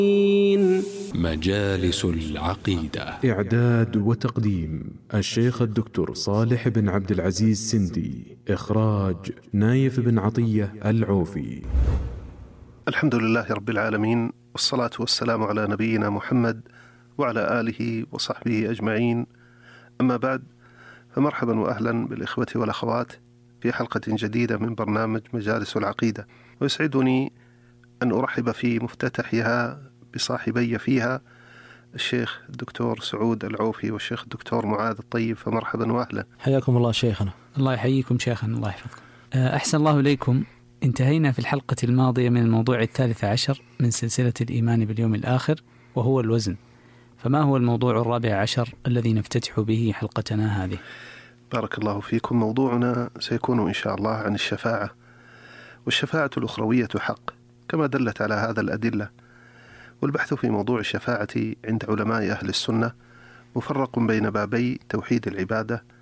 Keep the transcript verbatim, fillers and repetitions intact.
مجالس العقيدة. إعداد وتقديم الشيخ الدكتور صالح بن عبد العزيز سندي. إخراج نايف بن عطية العوفي. الحمد لله رب العالمين، والصلاة والسلام على نبينا محمد وعلى آله وصحبه أجمعين. أما بعد، فمرحبا وأهلا بالإخوة والأخوات في حلقة جديدة من برنامج مجالس العقيدة. ويسعدني أن أرحب في مفتتحها بصاحبي فيها الشيخ الدكتور سعود العوفي والشيخ الدكتور معاذ الطيب. فمرحبا وأهلا. حياكم الله شيخنا. الله يحييكم شيخنا، الله يحفظكم. أحسن الله إليكم. انتهينا في الحلقة الماضية من الموضوع الثالث عشر من سلسلة الإيمان باليوم الآخر، وهو الوزن. فما هو الموضوع الرابع عشر الذي نفتتح به حلقتنا هذه؟ بارك الله فيكم. موضوعنا سيكون إن شاء الله عن الشفاعة، والشفاعة الأخروية حق كما دلت على هذا الأدلة. والبحث في موضوع الشفاعة عند علماء أهل السنة مفرق بين بابي توحيد العبادة